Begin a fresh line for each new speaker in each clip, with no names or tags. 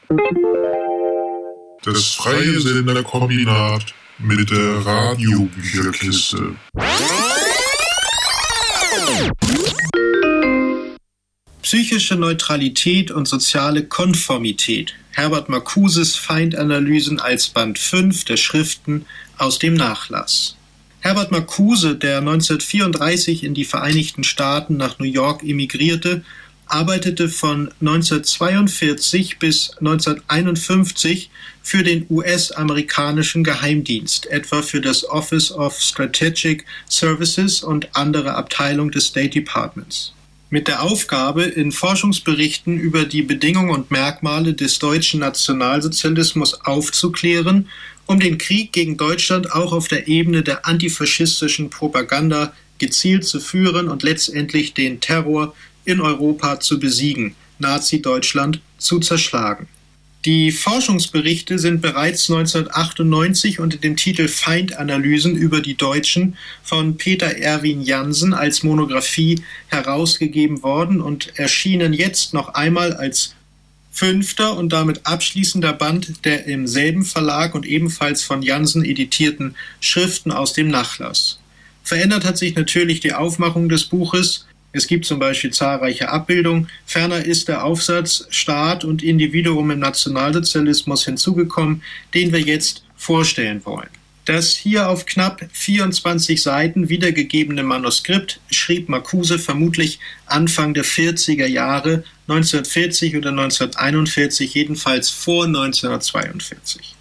Das freie Senderkombinat mit der Radiobücherkiste.
Psychische Neutralität und soziale Konformität. Herbert Marcuses Feindanalysen als Band 5 der Schriften aus dem Nachlass. Herbert Marcuse, der 1934 in die Vereinigten Staaten nach New York emigrierte, arbeitete von 1942 bis 1951 für den US-amerikanischen Geheimdienst, etwa für das Office of Strategic Services und andere Abteilungen des State Departments. Mit der Aufgabe, in Forschungsberichten über die Bedingungen und Merkmale des deutschen Nationalsozialismus aufzuklären, um den Krieg gegen Deutschland auch auf der Ebene der antifaschistischen Propaganda gezielt zu führen und letztendlich den Terror in Europa zu besiegen, Nazi-Deutschland zu zerschlagen. Die Forschungsberichte sind bereits 1998 unter dem Titel Feindanalysen über die Deutschen von Peter Erwin Jansen als Monographie herausgegeben worden und erschienen jetzt noch einmal als 5. und damit abschließender Band der im selben Verlag und ebenfalls von Jansen editierten Schriften aus dem Nachlass. Verändert hat sich natürlich die Aufmachung des Buches. Es gibt zum Beispiel zahlreiche Abbildungen. Ferner ist der Aufsatz Staat und Individuum im Nationalsozialismus hinzugekommen, den wir jetzt vorstellen wollen. Das hier auf knapp 24 Seiten wiedergegebene Manuskript schrieb Marcuse vermutlich Anfang der 40er Jahre, 1940 oder 1941, jedenfalls vor 1942.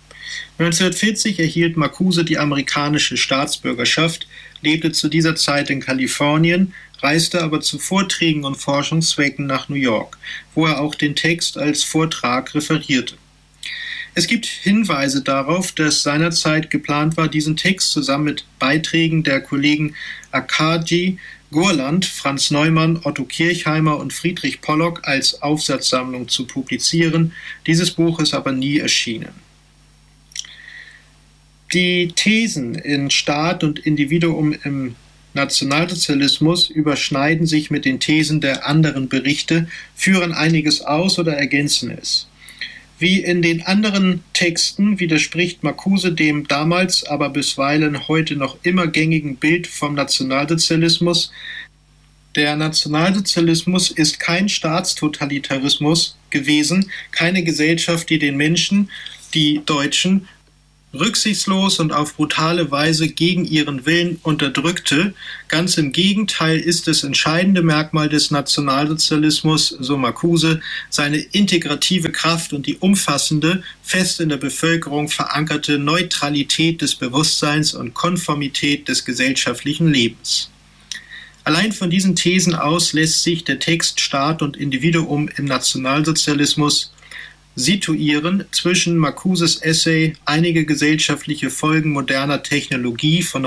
1940 erhielt Marcuse die amerikanische Staatsbürgerschaft, lebte zu dieser Zeit in Kalifornien, reiste aber zu Vorträgen und Forschungszwecken nach New York, wo er auch den Text als Vortrag referierte. Es gibt Hinweise darauf, dass seinerzeit geplant war, diesen Text zusammen mit Beiträgen der Kollegen Arkadij Gurland, Franz Neumann, Otto Kirchheimer und Friedrich Pollock als Aufsatzsammlung zu publizieren. Dieses Buch ist aber nie erschienen. Die Thesen in Staat und Individuum im Nationalsozialismus überschneiden sich mit den Thesen der anderen Berichte, führen einiges aus oder ergänzen es. Wie in den anderen Texten widerspricht Marcuse dem damals, aber bisweilen heute noch immer gängigen Bild vom Nationalsozialismus. Der Nationalsozialismus ist kein Staatstotalitarismus gewesen, keine Gesellschaft, die den Menschen, die Deutschen, rücksichtslos und auf brutale Weise gegen ihren Willen unterdrückte. Ganz im Gegenteil ist das entscheidende Merkmal des Nationalsozialismus, so Marcuse, seine integrative Kraft und die umfassende, fest in der Bevölkerung verankerte Neutralität des Bewusstseins und Konformität des gesellschaftlichen Lebens. Allein von diesen Thesen aus lässt sich der Text Staat und Individuum im Nationalsozialismus situieren zwischen Marcuses Essay Einige gesellschaftliche Folgen moderner Technologie von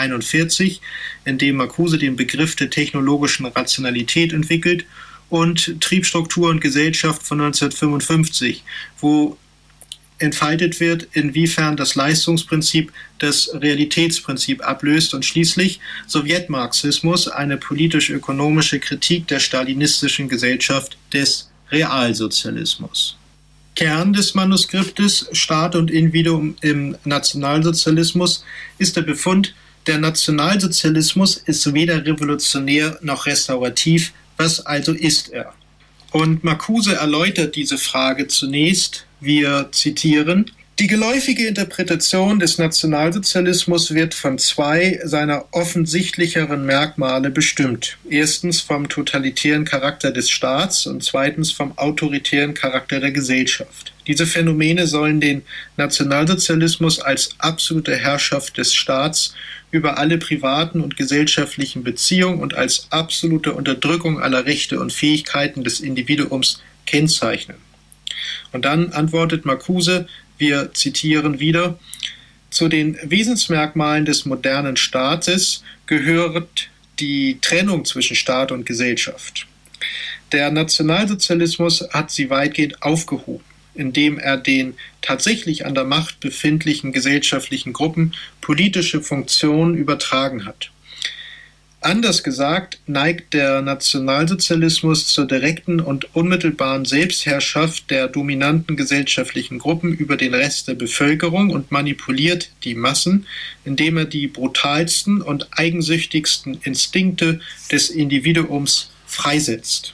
1941, in dem Marcuse den Begriff der technologischen Rationalität entwickelt, und Triebstruktur und Gesellschaft von 1955, wo entfaltet wird, inwiefern das Leistungsprinzip das Realitätsprinzip ablöst, und schließlich Sowjetmarxismus, eine politisch-ökonomische Kritik der stalinistischen Gesellschaft des Realsozialismus. Kern des Manuskriptes Staat und Individuum im Nationalsozialismus ist der Befund, der Nationalsozialismus ist weder revolutionär noch restaurativ. Was also ist er? Und Marcuse erläutert diese Frage zunächst. Wir zitieren: Die geläufige Interpretation des Nationalsozialismus wird von zwei seiner offensichtlicheren Merkmale bestimmt. Erstens vom totalitären Charakter des Staats und zweitens vom autoritären Charakter der Gesellschaft. Diese Phänomene sollen den Nationalsozialismus als absolute Herrschaft des Staats über alle privaten und gesellschaftlichen Beziehungen und als absolute Unterdrückung aller Rechte und Fähigkeiten des Individuums kennzeichnen. Und dann antwortet Marcuse, wir zitieren wieder: Zu den Wesensmerkmalen des modernen Staates gehört die Trennung zwischen Staat und Gesellschaft. Der Nationalsozialismus hat sie weitgehend aufgehoben, indem er den tatsächlich an der Macht befindlichen gesellschaftlichen Gruppen politische Funktionen übertragen hat. Anders gesagt neigt der Nationalsozialismus zur direkten und unmittelbaren Selbstherrschaft der dominanten gesellschaftlichen Gruppen über den Rest der Bevölkerung und manipuliert die Massen, indem er die brutalsten und eigensüchtigsten Instinkte des Individuums freisetzt.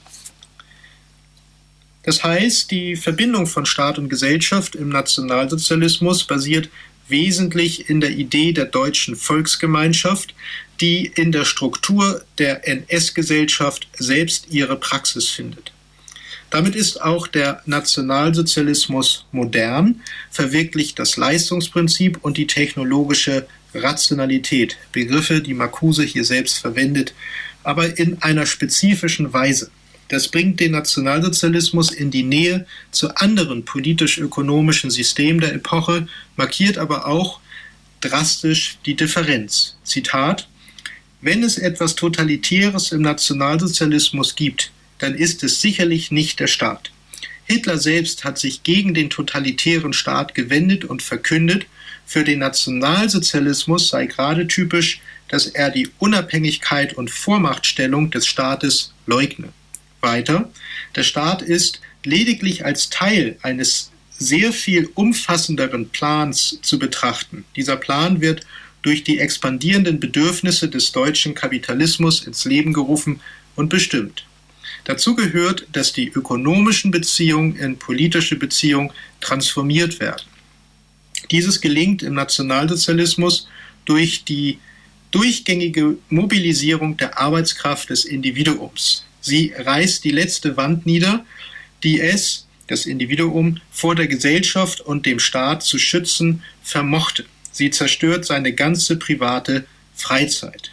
Das heißt, die Verbindung von Staat und Gesellschaft im Nationalsozialismus basiert wesentlich in der Idee der deutschen Volksgemeinschaft, die in der Struktur der NS-Gesellschaft selbst ihre Praxis findet. Damit ist auch der Nationalsozialismus modern, verwirklicht das Leistungsprinzip und die technologische Rationalität, Begriffe, die Marcuse hier selbst verwendet, aber in einer spezifischen Weise. Das bringt den Nationalsozialismus in die Nähe zu anderen politisch-ökonomischen Systemen der Epoche, markiert aber auch drastisch die Differenz. Zitat: Wenn es etwas Totalitäres im Nationalsozialismus gibt, dann ist es sicherlich nicht der Staat. Hitler selbst hat sich gegen den totalitären Staat gewendet und verkündet, für den Nationalsozialismus sei gerade typisch, dass er die Unabhängigkeit und Vormachtstellung des Staates leugne. Weiter, der Staat ist lediglich als Teil eines sehr viel umfassenderen Plans zu betrachten. Dieser Plan wird durch die expandierenden Bedürfnisse des deutschen Kapitalismus ins Leben gerufen und bestimmt. Dazu gehört, dass die ökonomischen Beziehungen in politische Beziehungen transformiert werden. Dieses gelingt im Nationalsozialismus durch die durchgängige Mobilisierung der Arbeitskraft des Individuums. Sie reißt die letzte Wand nieder, die es, das Individuum, vor der Gesellschaft und dem Staat zu schützen vermochte. Sie zerstört seine ganze private Freizeit.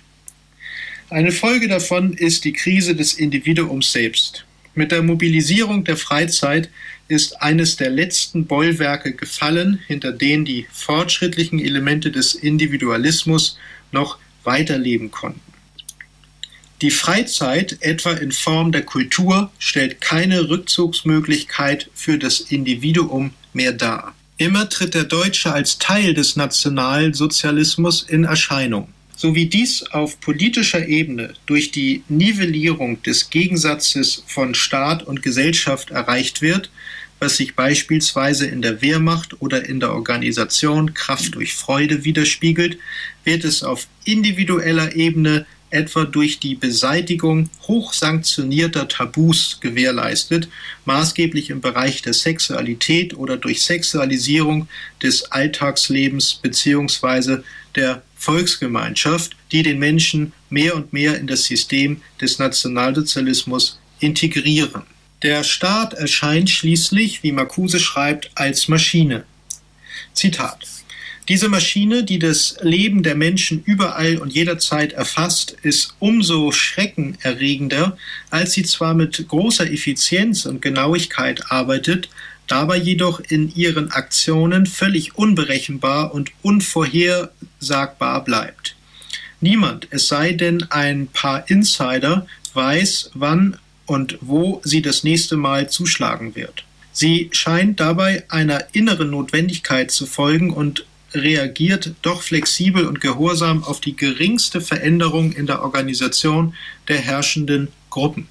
Eine Folge davon ist die Krise des Individuums selbst. Mit der Mobilisierung der Freizeit ist eines der letzten Bollwerke gefallen, hinter denen die fortschrittlichen Elemente des Individualismus noch weiterleben konnten. Die Freizeit, etwa in Form der Kultur, stellt keine Rückzugsmöglichkeit für das Individuum mehr dar. Immer tritt der Deutsche als Teil des Nationalsozialismus in Erscheinung. So wie dies auf politischer Ebene durch die Nivellierung des Gegensatzes von Staat und Gesellschaft erreicht wird, was sich beispielsweise in der Wehrmacht oder in der Organisation Kraft durch Freude widerspiegelt, wird es auf individueller Ebene etwa durch die Beseitigung hochsanktionierter Tabus gewährleistet, maßgeblich im Bereich der Sexualität oder durch Sexualisierung des Alltagslebens bzw. der Volksgemeinschaft, die den Menschen mehr und mehr in das System des Nationalsozialismus integrieren. Der Staat erscheint schließlich, wie Marcuse schreibt, als Maschine. Zitat: Diese Maschine, die das Leben der Menschen überall und jederzeit erfasst, ist umso schreckenerregender, als sie zwar mit großer Effizienz und Genauigkeit arbeitet, dabei jedoch in ihren Aktionen völlig unberechenbar und unvorhersagbar bleibt. Niemand, es sei denn ein paar Insider, weiß, wann und wo sie das nächste Mal zuschlagen wird. Sie scheint dabei einer inneren Notwendigkeit zu folgen und reagiert doch flexibel und gehorsam auf die geringste Veränderung in der Organisation der herrschenden Gruppen.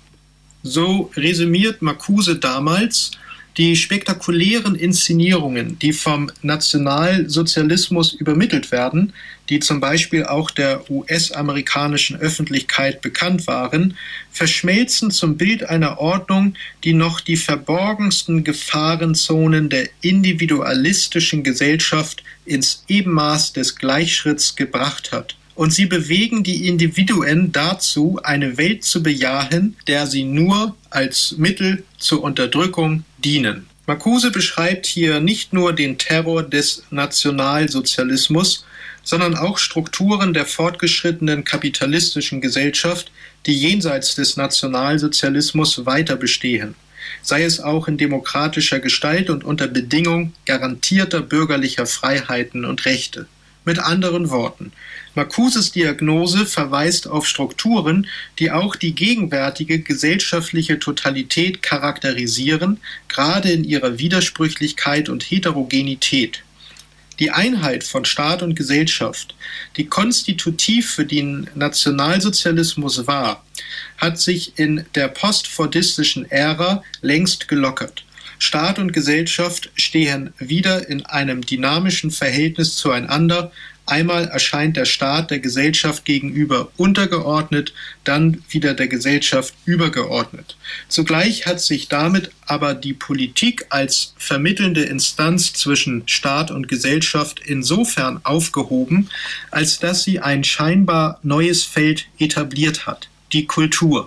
So resümiert Marcuse damals die spektakulären Inszenierungen, die vom Nationalsozialismus übermittelt werden, die zum Beispiel auch der US-amerikanischen Öffentlichkeit bekannt waren, verschmelzen zum Bild einer Ordnung, die noch die verborgensten Gefahrenzonen der individualistischen Gesellschaft ins Ebenmaß des Gleichschritts gebracht hat. Und sie bewegen die Individuen dazu, eine Welt zu bejahen, der sie nur als Mittel zur Unterdrückung dienen. Marcuse beschreibt hier nicht nur den Terror des Nationalsozialismus, sondern auch Strukturen der fortgeschrittenen kapitalistischen Gesellschaft, die jenseits des Nationalsozialismus weiter bestehen, sei es auch in demokratischer Gestalt und unter Bedingung garantierter bürgerlicher Freiheiten und Rechte. Mit anderen Worten, Marcuses Diagnose verweist auf Strukturen, die auch die gegenwärtige gesellschaftliche Totalität charakterisieren, gerade in ihrer Widersprüchlichkeit und Heterogenität. Die Einheit von Staat und Gesellschaft, die konstitutiv für den Nationalsozialismus war, hat sich in der postfordistischen Ära längst gelockert. Staat und Gesellschaft stehen wieder in einem dynamischen Verhältnis zueinander. Einmal erscheint der Staat der Gesellschaft gegenüber untergeordnet, dann wieder der Gesellschaft übergeordnet. Zugleich hat sich damit aber die Politik als vermittelnde Instanz zwischen Staat und Gesellschaft insofern aufgehoben, als dass sie ein scheinbar neues Feld etabliert hat, die Kultur.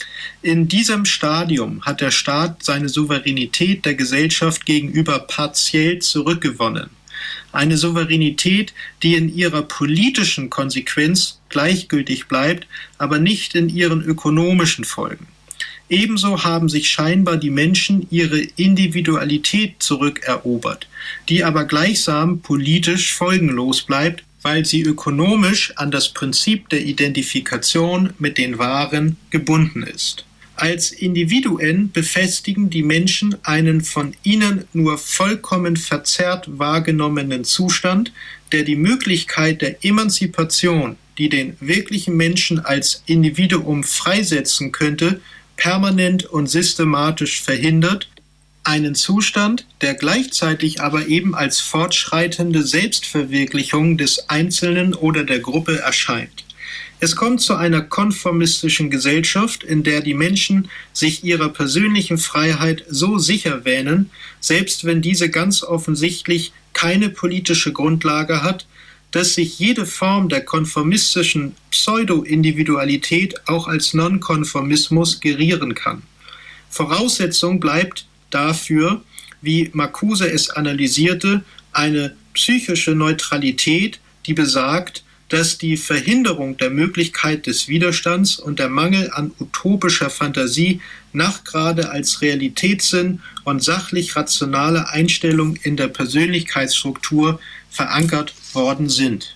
In diesem Stadium hat der Staat seine Souveränität der Gesellschaft gegenüber partiell zurückgewonnen. Eine Souveränität, die in ihrer politischen Konsequenz gleichgültig bleibt, aber nicht in ihren ökonomischen Folgen. Ebenso haben sich scheinbar die Menschen ihre Individualität zurückerobert, die aber gleichsam politisch folgenlos bleibt, weil sie ökonomisch an das Prinzip der Identifikation mit den Waren gebunden ist. Als Individuen befestigen die Menschen einen von ihnen nur vollkommen verzerrt wahrgenommenen Zustand, der die Möglichkeit der Emanzipation, die den wirklichen Menschen als Individuum freisetzen könnte, permanent und systematisch verhindert, einen Zustand, der gleichzeitig aber eben als fortschreitende Selbstverwirklichung des Einzelnen oder der Gruppe erscheint. Es kommt zu einer konformistischen Gesellschaft, in der die Menschen sich ihrer persönlichen Freiheit so sicher wähnen, selbst wenn diese ganz offensichtlich keine politische Grundlage hat, dass sich jede Form der konformistischen Pseudo-Individualität auch als Nonkonformismus gerieren kann. Voraussetzung bleibt dafür, wie Marcuse es analysierte, eine psychische Neutralität, die besagt, dass die Verhinderung der Möglichkeit des Widerstands und der Mangel an utopischer Fantasie nachgerade als Realitätssinn und sachlich rationale Einstellung in der Persönlichkeitsstruktur verankert worden sind.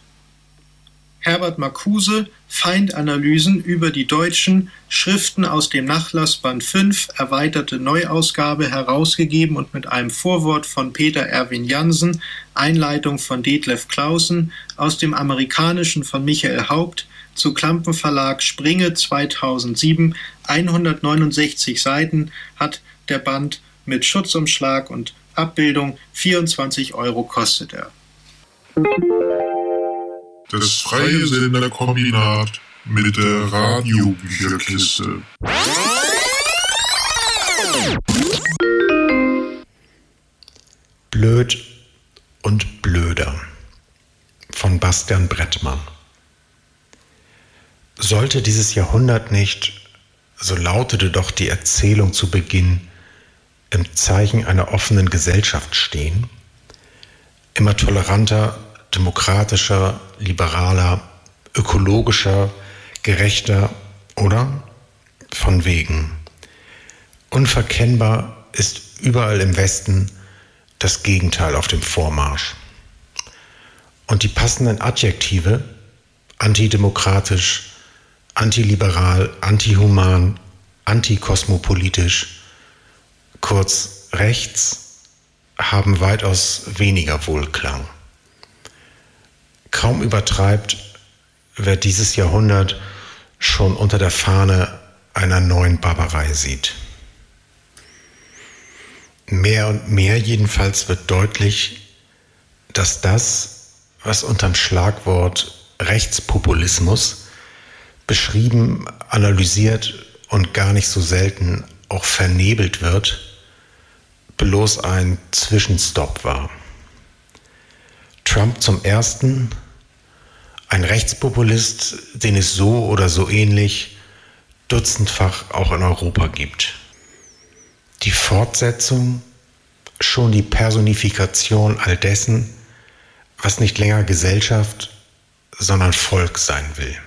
Herbert Marcuse, Feindanalysen über die deutschen Schriften aus dem Nachlass Band 5, erweiterte Neuausgabe, herausgegeben und mit einem Vorwort von Peter Erwin Jansen, Einleitung von Detlef Clausen, aus dem Amerikanischen von Michael Haupt, zu Klampen Verlag Springe 2007, 169 Seiten, hat der Band mit Schutzumschlag und Abbildung, 24 € kostet er.
Das freie Senderkombinat mit der Radiobücherkiste.
Blöd und blöder von Bastian Brettmann. Sollte dieses Jahrhundert nicht, so lautete doch die Erzählung zu Beginn, im Zeichen einer offenen Gesellschaft stehen, immer toleranter, demokratischer, liberaler, ökologischer, gerechter oder von wegen. Unverkennbar ist überall im Westen das Gegenteil auf dem Vormarsch. Und die passenden Adjektive, antidemokratisch, antiliberal, antihuman, antikosmopolitisch, kurz rechts, haben weitaus weniger Wohlklang. Kaum übertreibt, wer dieses Jahrhundert schon unter der Fahne einer neuen Barbarei sieht. Mehr und mehr jedenfalls wird deutlich, dass das, was unterm Schlagwort Rechtspopulismus beschrieben, analysiert und gar nicht so selten auch vernebelt wird, bloß ein Zwischenstopp war. Trump zum Ersten, ein Rechtspopulist, den es so oder so ähnlich dutzendfach auch in Europa gibt. Die Fortsetzung, schon die Personifikation all dessen, was nicht länger Gesellschaft, sondern Volk sein will.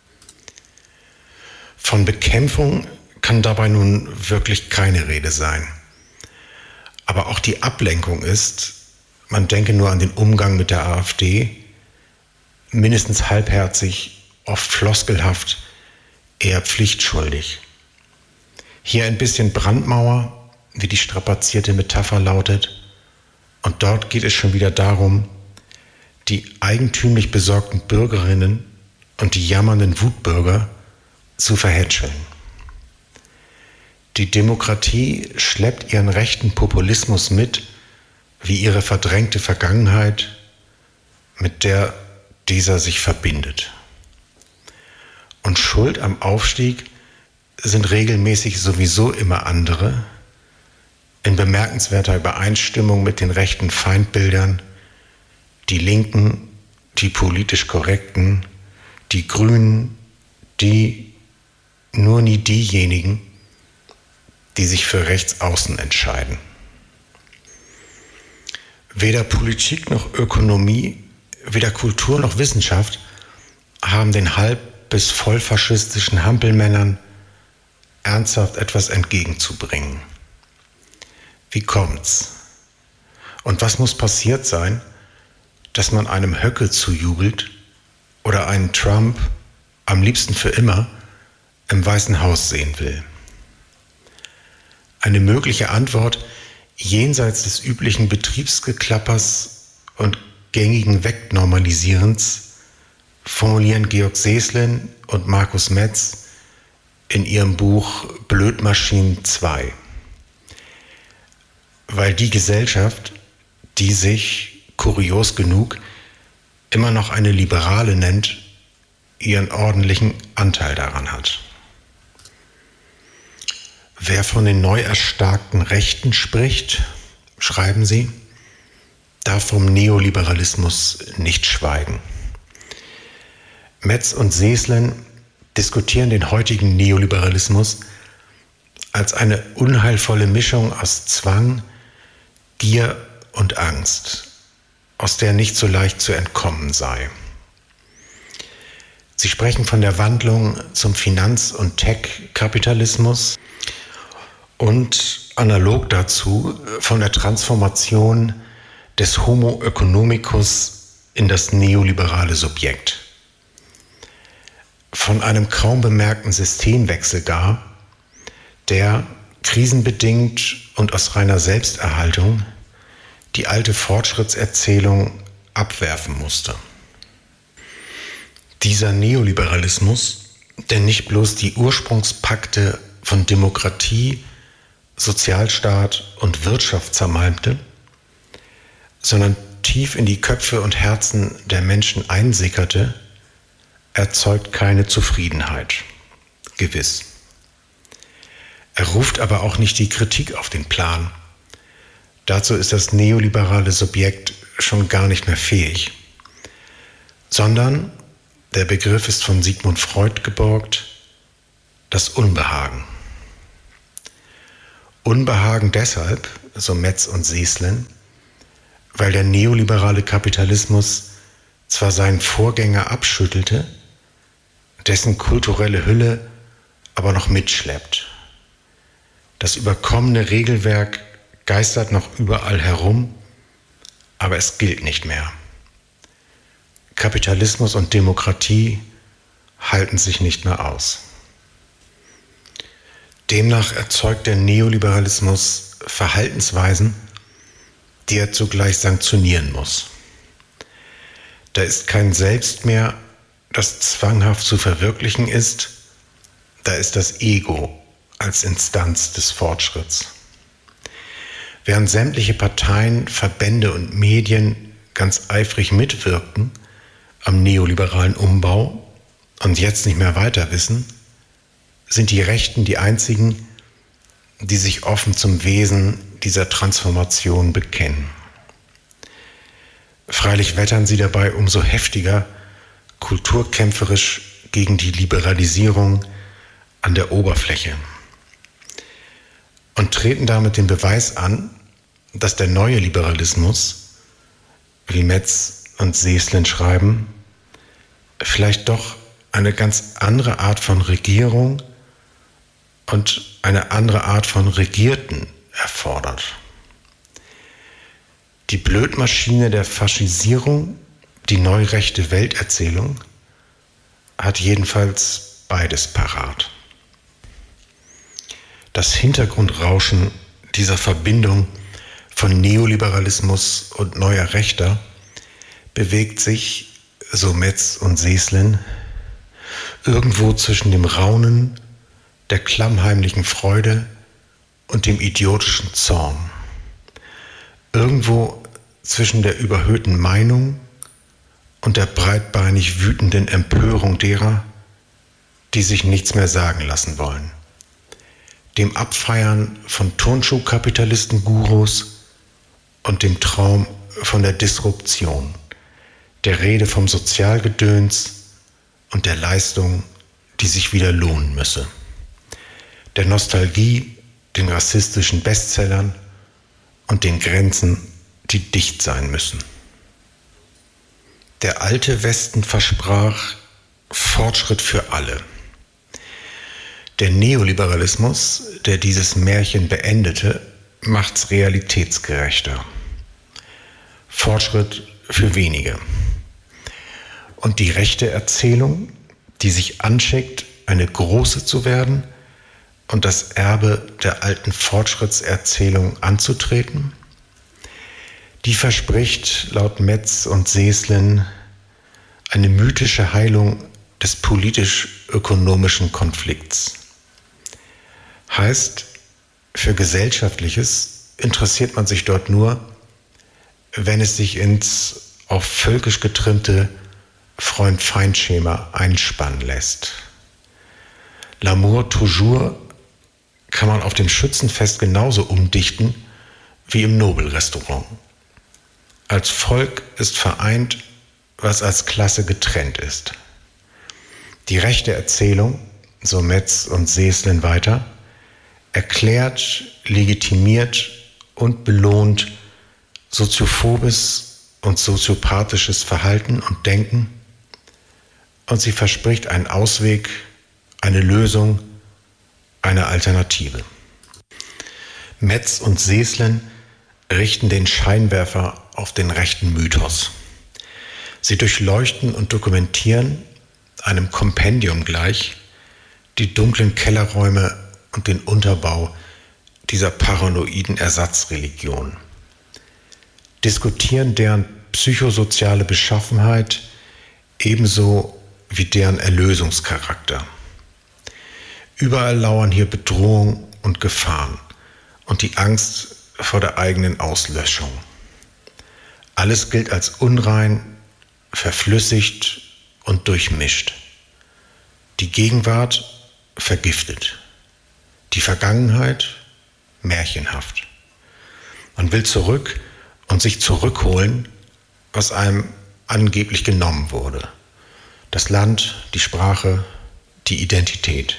Von Bekämpfung kann dabei nun wirklich keine Rede sein. Aber auch die Ablenkung ist, man denke nur an den Umgang mit der AfD, mindestens halbherzig, oft floskelhaft, eher pflichtschuldig. Hier ein bisschen Brandmauer, wie die strapazierte Metapher lautet, und dort geht es schon wieder darum, die eigentümlich besorgten Bürgerinnen und die jammernden Wutbürger zu verhätscheln. Die Demokratie schleppt ihren rechten Populismus mit, wie ihre verdrängte Vergangenheit, mit der dieser sich verbindet. Und schuld am Aufstieg sind regelmäßig sowieso immer andere, in bemerkenswerter Übereinstimmung mit den rechten Feindbildern, die Linken, die politisch Korrekten, die Grünen, nur nie diejenigen, die sich für Rechtsaußen entscheiden. Weder Politik noch Ökonomie, weder Kultur noch Wissenschaft haben den halb- bis vollfaschistischen Hampelmännern ernsthaft etwas entgegenzubringen. Wie kommt's? Und was muss passiert sein, dass man einem Höcke zujubelt oder einen Trump, am liebsten für immer, im Weißen Haus sehen will? Eine mögliche Antwort jenseits des üblichen Betriebsgeklappers und gängigen Wegnormalisierens formulieren Georg Seeßlen und Markus Metz in ihrem Buch Blödmaschinen 2. Weil die Gesellschaft, die sich, kurios genug, immer noch eine liberale nennt, ihren ordentlichen Anteil daran hat. Wer von den neu erstarkten Rechten spricht, schreiben sie, darf vom Neoliberalismus nicht schweigen. Metz und Seeßlen diskutieren den heutigen Neoliberalismus als eine unheilvolle Mischung aus Zwang, Gier und Angst, aus der nicht so leicht zu entkommen sei. Sie sprechen von der Wandlung zum Finanz- und Tech-Kapitalismus und analog dazu von der Transformation des Homo economicus in das neoliberale Subjekt. Von einem kaum bemerkten Systemwechsel gar, der krisenbedingt und aus reiner Selbsterhaltung die alte Fortschrittserzählung abwerfen musste. Dieser Neoliberalismus, der nicht bloß die Ursprungspakte von Demokratie, Sozialstaat und Wirtschaft zermalmte, sondern tief in die Köpfe und Herzen der Menschen einsickerte, erzeugt keine Zufriedenheit. Gewiss. Er ruft aber auch nicht die Kritik auf den Plan. Dazu ist das neoliberale Subjekt schon gar nicht mehr fähig. Sondern, der Begriff ist von Sigmund Freud geborgt, das Unbehagen. Unbehagen deshalb, so Metz und Seeßlen, weil der neoliberale Kapitalismus zwar seinen Vorgänger abschüttelte, dessen kulturelle Hülle aber noch mitschleppt. Das überkommene Regelwerk geistert noch überall herum, aber es gilt nicht mehr. Kapitalismus und Demokratie halten sich nicht mehr aus. Demnach erzeugt der Neoliberalismus Verhaltensweisen, die er zugleich sanktionieren muss. Da ist kein Selbst mehr, das zwanghaft zu verwirklichen ist, da ist das Ego als Instanz des Fortschritts. Während sämtliche Parteien, Verbände und Medien ganz eifrig mitwirkten am neoliberalen Umbau und jetzt nicht mehr weiter wissen, sind die Rechten die einzigen, die sich offen zum Wesen dieser Transformation bekennen. Freilich wettern sie dabei umso heftiger kulturkämpferisch gegen die Liberalisierung an der Oberfläche und treten damit den Beweis an, dass der neue Liberalismus, wie Metz und Seeßlen schreiben, vielleicht doch eine ganz andere Art von Regierung und eine andere Art von Regierten erfordert. Die Blödmaschine der Faschisierung, die neurechte Welterzählung, hat jedenfalls beides parat. Das Hintergrundrauschen dieser Verbindung von Neoliberalismus und neuer Rechter bewegt sich, so Metz und Seeßlen, irgendwo zwischen dem Raunen der klammheimlichen Freude und dem idiotischen Zorn. Irgendwo zwischen der überhöhten Meinung und der breitbeinig wütenden Empörung derer, die sich nichts mehr sagen lassen wollen. Dem Abfeiern von Turnschuhkapitalisten-Gurus und dem Traum von der Disruption, der Rede vom Sozialgedöns und der Leistung, die sich wieder lohnen müsse, der Nostalgie, den rassistischen Bestsellern und den Grenzen, die dicht sein müssen. Der alte Westen versprach Fortschritt für alle. Der Neoliberalismus, der dieses Märchen beendete, macht's realitätsgerechter. Fortschritt für wenige. Und die rechte Erzählung, die sich anschickt, eine große zu werden und das Erbe der alten Fortschrittserzählung anzutreten, die verspricht laut Metz und Seeßlen eine mythische Heilung des politisch-ökonomischen Konflikts. Heißt, für Gesellschaftliches interessiert man sich dort nur, wenn es sich ins auf völkisch getrimmte Freund-Feind-Schema einspannen lässt. L'amour toujours kann man auf dem Schützenfest genauso umdichten wie im Nobelrestaurant. Als Volk ist vereint, was als Klasse getrennt ist. Die rechte Erzählung, so Metz und Seeßlen weiter, erklärt, legitimiert und belohnt soziophobes und soziopathisches Verhalten und Denken, und sie verspricht einen Ausweg, eine Lösung, eine Alternative. Metz und Seeßlen richten den Scheinwerfer auf den rechten Mythos. Sie durchleuchten und dokumentieren, einem Kompendium gleich, die dunklen Kellerräume und den Unterbau dieser paranoiden Ersatzreligion. Diskutieren deren psychosoziale Beschaffenheit ebenso wie deren Erlösungscharakter. Überall lauern hier Bedrohung und Gefahren und die Angst vor der eigenen Auslöschung. Alles gilt als unrein, verflüssigt und durchmischt. Die Gegenwart vergiftet. Die Vergangenheit märchenhaft. Man will zurück und sich zurückholen, was einem angeblich genommen wurde. Das Land, die Sprache, die Identität.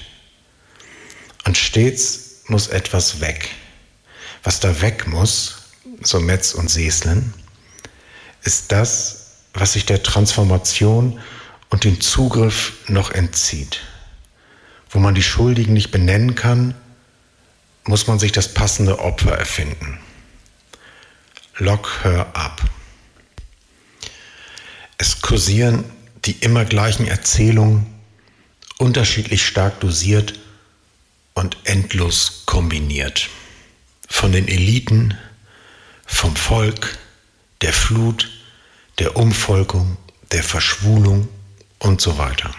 Und stets muss etwas weg. Was da weg muss, so Metz und Seeßlen, ist das, was sich der Transformation und dem Zugriff noch entzieht. Wo man die Schuldigen nicht benennen kann, muss man sich das passende Opfer erfinden. Lock her up. Es kursieren die immer gleichen Erzählungen, unterschiedlich stark dosiert und endlos kombiniert. Von den Eliten, vom Volk, der Flut, der Umvolkung, der Verschwulung und so weiter.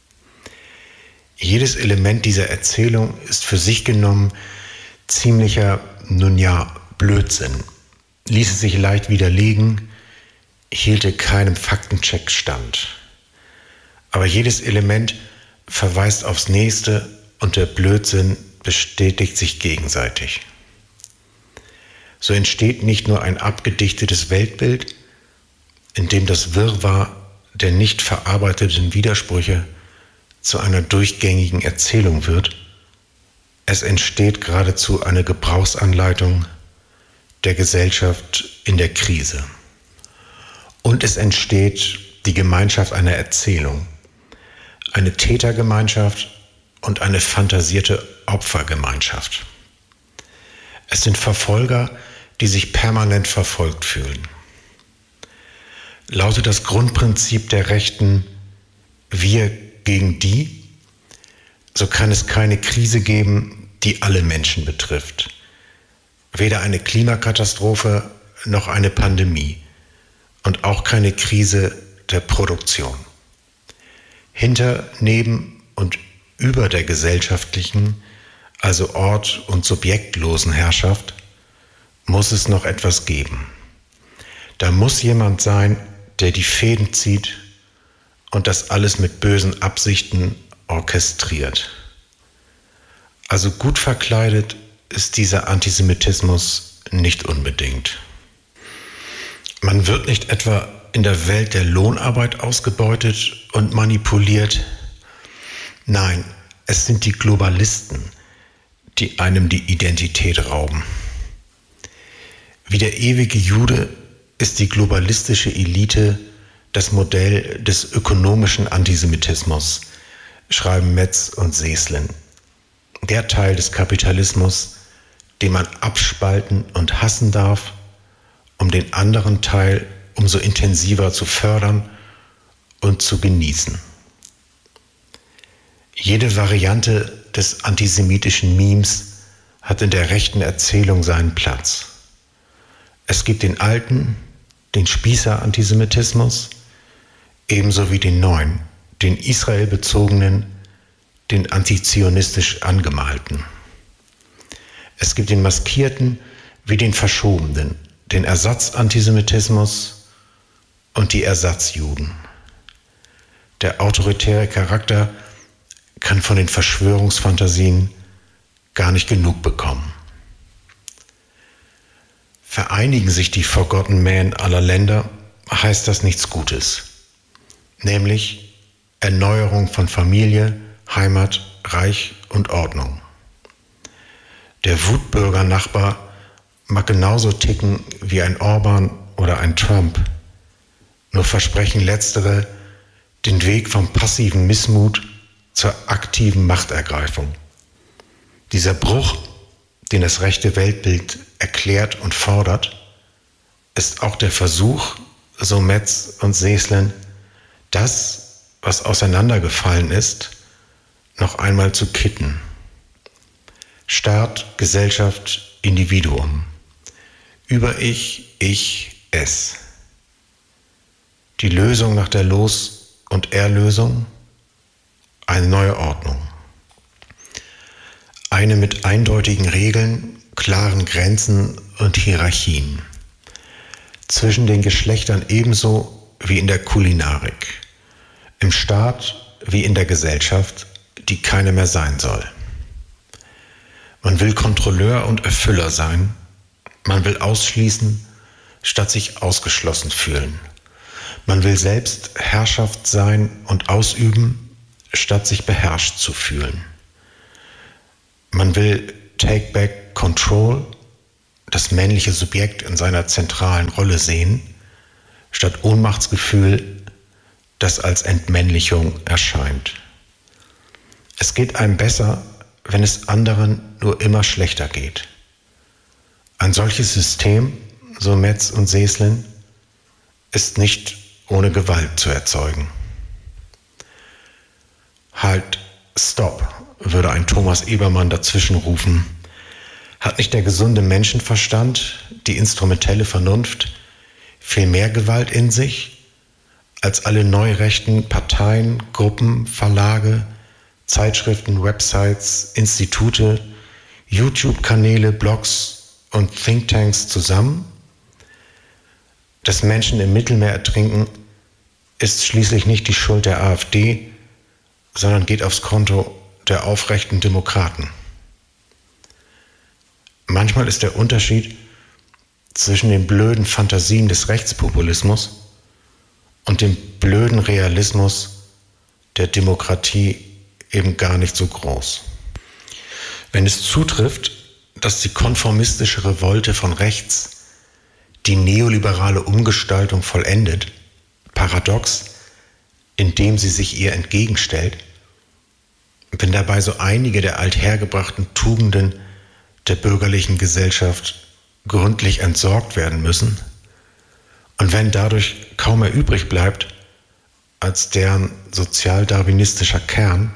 Jedes Element dieser Erzählung ist für sich genommen ziemlicher, nun ja, Blödsinn, ließe sich leicht widerlegen, hielte keinem Faktencheck stand. Aber jedes Element verweist aufs nächste und der Blödsinn bestätigt sich gegenseitig. So entsteht nicht nur ein abgedichtetes Weltbild, in dem das Wirrwarr der nicht verarbeiteten Widersprüche zu einer durchgängigen Erzählung wird, es entsteht geradezu eine Gebrauchsanleitung der Gesellschaft in der Krise. Und es entsteht die Gemeinschaft einer Erzählung, eine Tätergemeinschaft und eine fantasierte Opfergemeinschaft. Es sind Verfolger, die sich permanent verfolgt fühlen. Lautet das Grundprinzip der Rechten wir gegen die, so kann es keine Krise geben, die alle Menschen betrifft. Weder eine Klimakatastrophe noch eine Pandemie. und auch keine Krise der Produktion. Hinter, neben und über der gesellschaftlichen, also ort- und subjektlosen Herrschaft, muss es noch etwas geben. Da muss jemand sein, der die Fäden zieht und das alles mit bösen Absichten orchestriert. Also gut verkleidet ist dieser Antisemitismus nicht unbedingt. Man wird nicht etwa in der Welt der Lohnarbeit ausgebeutet und manipuliert. Nein, es sind die Globalisten, die einem die Identität rauben. Wie der ewige Jude ist die globalistische Elite das Modell des ökonomischen Antisemitismus, schreiben Metz und Seslin. Der Teil des Kapitalismus, den man abspalten und hassen darf, um den anderen Teil umso intensiver zu fördern und zu genießen. Jede Variante des antisemitischen Memes hat in der rechten Erzählung seinen Platz. Es gibt den alten, den Spießer-Antisemitismus, ebenso wie den neuen, den israelbezogenen, den antizionistisch angemalten. Es gibt den maskierten wie den verschobenen, den Ersatz-Antisemitismus und die Ersatzjuden. Der autoritäre Charakter kann von den Verschwörungsfantasien gar nicht genug bekommen. Vereinigen sich die Forgotten Men aller Länder, heißt das nichts Gutes, nämlich Erneuerung von Familie, Heimat, Reich und Ordnung. Der Wutbürger-Nachbar mag genauso ticken wie ein Orban oder ein Trump, nur versprechen letztere den Weg vom passiven Missmut zur aktiven Machtergreifung. Dieser Bruch, den das rechte Weltbild erklärt und fordert, ist auch der Versuch, so Metz und Seslin, das, was auseinandergefallen ist, noch einmal zu kitten. Staat, Gesellschaft, Individuum. Über-Ich, Ich, Es. Die Lösung nach der Los- und Erlösung? Eine neue Ordnung. Eine mit eindeutigen Regeln, klaren Grenzen und Hierarchien. Zwischen den Geschlechtern ebenso wie in der Kulinarik. Im Staat wie in der Gesellschaft, die keine mehr sein soll. Man will Kontrolleur und Erfüller sein. Man will ausschließen, statt sich ausgeschlossen fühlen. Man will selbst Herrschaft sein und ausüben, statt sich beherrscht zu fühlen. Man will Take Back Control, das männliche Subjekt in seiner zentralen Rolle sehen, statt Ohnmachtsgefühl, das als Entmännlichung erscheint. Es geht einem besser, wenn es anderen nur immer schlechter geht. Ein solches System, so Metz und Seslin, ist nicht ohne Gewalt zu erzeugen. Halt, stopp, würde ein Thomas Ebermann dazwischen rufen. Hat nicht der gesunde Menschenverstand, die instrumentelle Vernunft, viel mehr Gewalt in sich, als alle neurechten Parteien, Gruppen, Verlage, Zeitschriften, Websites, Institute, YouTube-Kanäle, Blogs und Thinktanks zusammen? Dass Menschen im Mittelmeer ertrinken, ist schließlich nicht die Schuld der AfD, sondern geht aufs Konto der aufrechten Demokraten. Manchmal ist der Unterschied zwischen den blöden Fantasien des Rechtspopulismus und dem blöden Realismus der Demokratie eben gar nicht so groß. Wenn es zutrifft, dass die konformistische Revolte von rechts die neoliberale Umgestaltung vollendet, paradox, indem sie sich ihr entgegenstellt, wenn dabei so einige der althergebrachten Tugenden der bürgerlichen Gesellschaft gründlich entsorgt werden müssen und wenn dadurch kaum mehr übrig bleibt als deren sozialdarwinistischer Kern,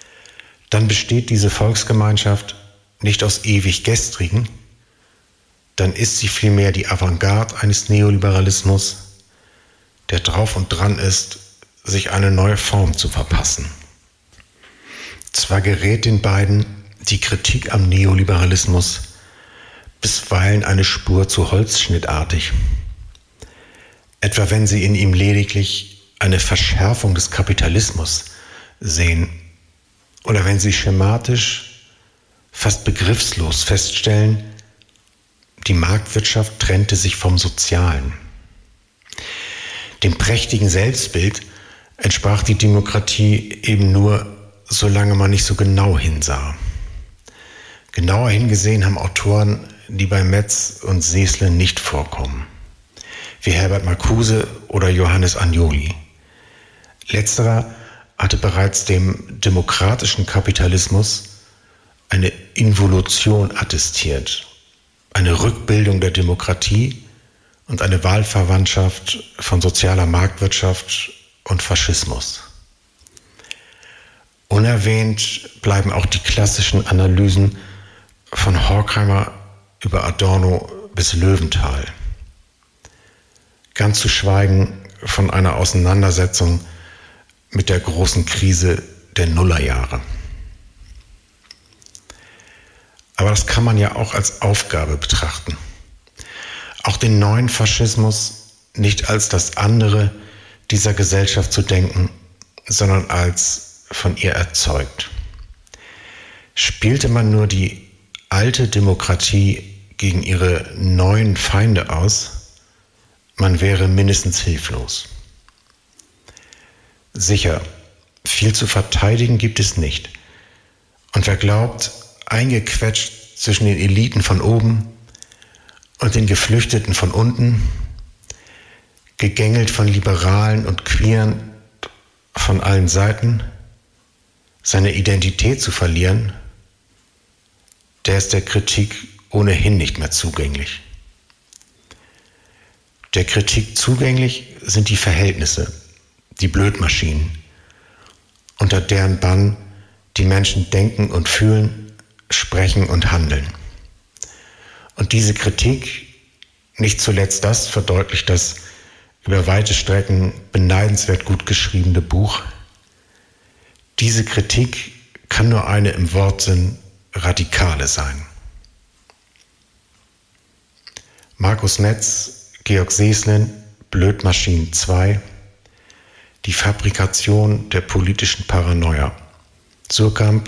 dann besteht diese Volksgemeinschaft nicht aus ewig Gestrigen, dann ist sie vielmehr die Avantgarde eines Neoliberalismus, der drauf und dran ist, sich eine neue Form zu verpassen. Zwar gerät den beiden die Kritik am Neoliberalismus bisweilen eine Spur zu holzschnittartig, etwa wenn sie in ihm lediglich eine Verschärfung des Kapitalismus sehen oder wenn sie schematisch, fast begriffslos feststellen, die Marktwirtschaft trennte sich vom Sozialen. Dem prächtigen Selbstbild entsprach die Demokratie eben nur, solange man nicht so genau hinsah. Genauer hingesehen haben Autoren, die bei Metz und Seesle nicht vorkommen, wie Herbert Marcuse oder Johannes Agnoli. Letzterer hatte bereits dem demokratischen Kapitalismus eine Involution attestiert, eine Rückbildung der Demokratie und eine Wahlverwandtschaft von sozialer Marktwirtschaft und Faschismus. Unerwähnt bleiben auch die klassischen Analysen von Horkheimer über Adorno bis Löwenthal. Ganz zu schweigen von einer Auseinandersetzung mit der großen Krise der Nullerjahre. Aber das kann man ja auch als Aufgabe betrachten. Auch den neuen Faschismus nicht als das andere dieser Gesellschaft zu denken, sondern als von ihr erzeugt. Spielte man nur die alte Demokratie gegen ihre neuen Feinde aus, man wäre mindestens hilflos. Sicher, viel zu verteidigen gibt es nicht. Und wer glaubt, eingequetscht zwischen den Eliten von oben und den Geflüchteten von unten, gegängelt von Liberalen und Queeren von allen Seiten, seine Identität zu verlieren, der ist der Kritik ohnehin nicht mehr zugänglich. Der Kritik zugänglich sind die Verhältnisse, die Blödmaschinen, unter deren Bann die Menschen denken und fühlen, sprechen und handeln. Und diese Kritik, nicht zuletzt das, verdeutlicht das über weite Strecken beneidenswert gut geschriebene Buch. Diese Kritik kann nur eine im Wortsinn radikale sein. Markus Metz, Georg Seeslen, Blödmaschinen 2, die Fabrikation der politischen Paranoia. Suhrkamp,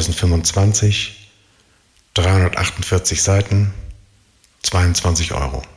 2025, 348 Seiten, 22 €.